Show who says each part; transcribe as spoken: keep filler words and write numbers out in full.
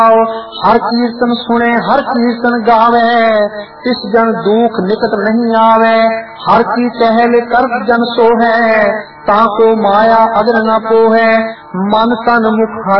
Speaker 1: हर कीर्तन सुने हर कीर्तन गावे, तिस जन दुख निकट नहीं आवे। हर की टहल कर जन सोहे, ताको माया अगर न पोहे। मन तन मुख